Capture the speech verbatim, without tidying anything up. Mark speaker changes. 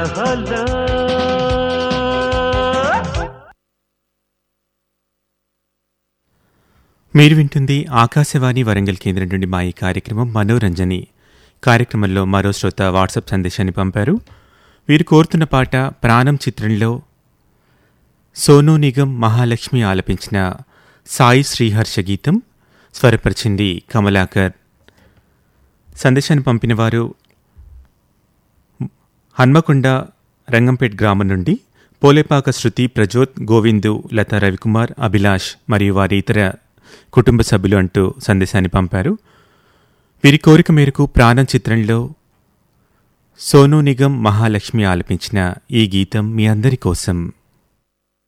Speaker 1: Hello.
Speaker 2: మీరు వింటుంది ఆకాశవాణి వరంగల్ కేంద్రం నుండి మా ఈ కార్యక్రమం మనోరంజని. కార్యక్రమంలో మరో శ్రోత వాట్సాప్ సందేశాన్ని పంపారు. వీరు కోరుతున్న పాట ప్రాణం చిత్రంలో సోనూ నిగం మహాలక్ష్మి ఆలపించిన సాయి శ్రీహర్ష గీతం, స్వరపరిచింది కమలాకర్. సందేశాన్ని పంపిన వారు హన్మకొండ రంగంపేట్ గ్రామం నుండి పోలేపాక శృతి, ప్రజోత్, గోవిందు, లతా రవికుమార్, అభిలాష్ మరియు వారి ఇతర కుటుంబ సభ్యులు అంటూ సందేశాన్ని పంపారు. వీరి కోరిక మేరకు ప్రాణం చిత్రంలో సోనూ నిగం మహాలక్ష్మి ఆలపించిన ఈ గీతం మీ అందరి కోసం.